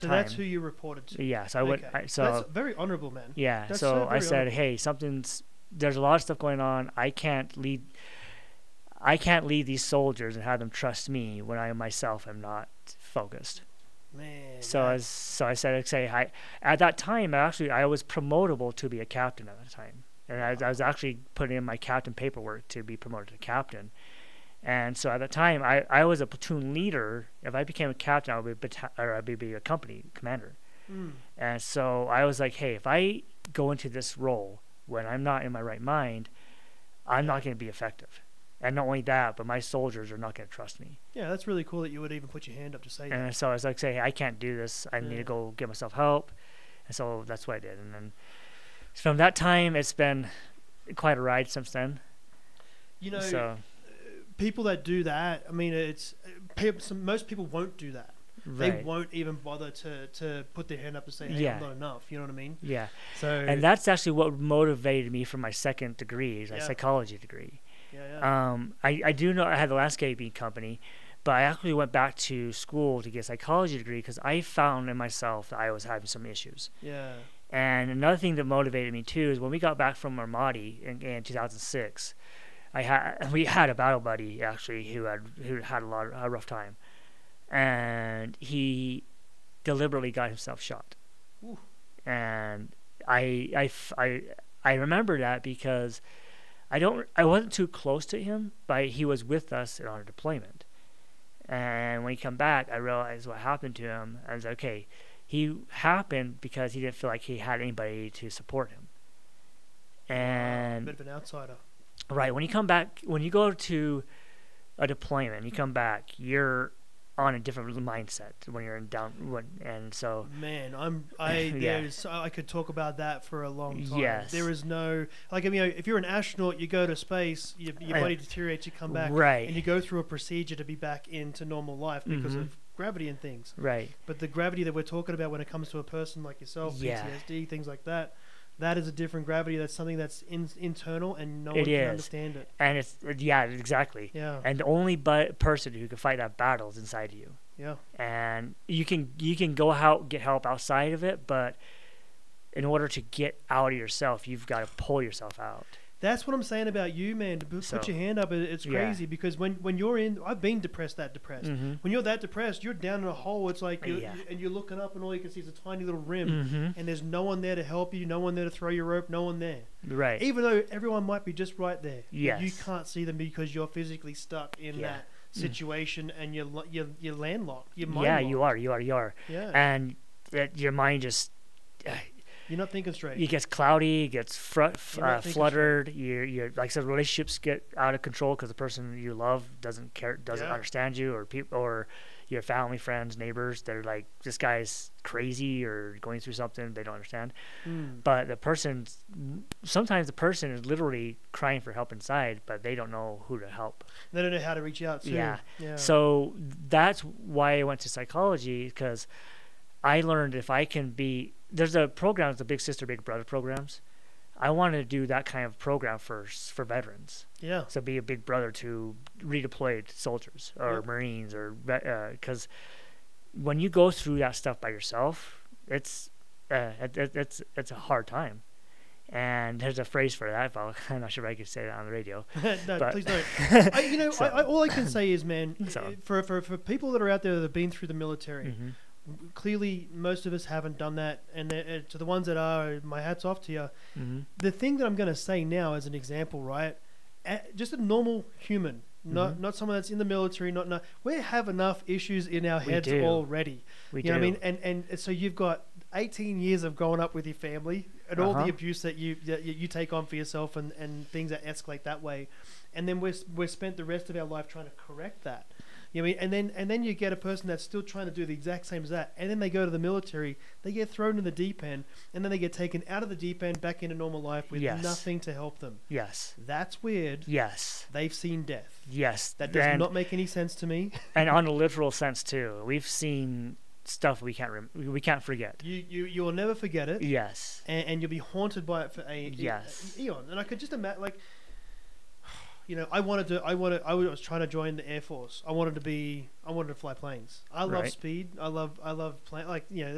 So that's who you reported to. Yeah, so I went. Okay. So That's very honorable, man. yeah, That's so I very said, honorable. hey, there's a lot of stuff going on. I can't lead these soldiers and have them trust me when I myself am not focused. Man, So I said, at that time, I was promotable to be a captain at the time. And I was actually putting in my captain paperwork to be promoted to captain. And so at the time, I was a platoon leader. If I became a captain, I'd be a company commander. mm, And so I was like, hey, if I go into this role when I'm not in my right mind, I'm not going to be effective. And not only that, but my soldiers are not going to trust me. yeah, that's really cool that you would even put your hand up to say that. And so I was like, hey, I can't do this. I need to go get myself help. And so that's what I did. And then from that time, it's been quite a ride since then. You know, So, people that do that, I mean, most people won't do that. right. They won't even bother to put their hand up and say, hey, Yeah. I'm not enough. You know what I mean? Yeah. So, And that's actually what motivated me for my second degree, is a Yeah. psychology degree. yeah. I do know I had a landscaping company, but I actually went back to school to get a psychology degree because I found in myself that I was having some issues. Yeah. And another thing that motivated me too is when we got back from Armadi in 2006, we had a battle buddy actually who had a rough time, and he deliberately got himself shot. Ooh. And I remember that because I wasn't too close to him, but he was with us on our deployment. And when he come back, I realized what happened to him. I was like, okay, he happened because he didn't feel like he had anybody to support him. A And bit of an outsider. right, when you come back, when you go to a deployment, you come back, you're on a different mindset when you're and so Man, Yeah. I could talk about that for a long time. Yes. There is no, like, I mean, if you're an astronaut, you go to space, your body deteriorates, you come back, right, and you go through a procedure to be back into normal life because Mhm. of gravity and things. right, But the gravity that we're talking about when it comes to a person like yourself, Yeah. PTSD, things like that, that is a different gravity. That's something that's internal and no It one can is. understand it. and it's yeah, exactly. Yeah, And the only person who can fight that battle is inside you. yeah. And you can go out get help outside of it, but in order to get out of yourself, you've got to pull yourself out. That's what I'm saying about you, man. To put So, your hand up, it's yeah. crazy because when you're in, I've been depressed. Mm-hmm. When you're that depressed, you're down in a hole. It's like, Yeah. and you're looking up, and all you can see is a tiny little rim, Mm-hmm. and there's no one there to help you, no one there to throw your rope, no one there. Right. Even though everyone might be just right there, Yes. you can't see them because you're physically stuck in Yeah. that situation, and you're landlocked. You're Yeah, mind you locked. are. Yeah, And your mind just you're not thinking straight. it gets cloudy, it gets You're not thinking fluttered. You're like I said, relationships get out of control because the person you love doesn't Yeah. understand you, or people, or your family, friends, neighbors. They're like, this guy's crazy or going through something they don't understand. Mm. But sometimes the person is literally crying for help inside, but they don't know who to help. They don't know how to reach out. Too. Yeah. Yeah. So that's why I went to psychology, because I learned if I can be, there's a program, the Big Sister, Big Brother programs. I wanted to do that kind of program first for veterans. Yeah. So be a big brother to redeployed soldiers or Yep. Marines, or because when you go through that stuff by yourself, it's a hard time. And there's a phrase for that, but I'm not sure if I could say that on the radio. No, But- please don't. So- All I can say is, man, So- for people that are out there that have been through the military, Mhm. clearly most of us haven't done that. And to the ones that are, my hat's off to you. Mhm. The thing that I'm going to say now as an example, right? Just a normal human, not someone that's in the military. Not we have enough issues in our We heads do. already. We You know do. what I mean? And so you've got 18 years of growing up with your family and all the abuse that you take on for yourself and things that escalate that way, and then we're spent the rest of our life trying to correct that. You know what I mean? And then you get a person that's still trying to do the exact same as that, and then they go to the military, they get thrown in the deep end, and then they get taken out of the deep end back into normal life with Yes. nothing to help them. Yes. That's weird. Yes. They've seen death. Yes. That does and, not make any sense to me. and on a literal sense too. We've seen stuff we can't forget. You will never forget it. Yes. And you'll be haunted by it for Yes. eon. And I could just imagine, like, you know, I was trying to join the Air Force. I wanted to fly planes. I love Right. speed. I love plane. Like, you know,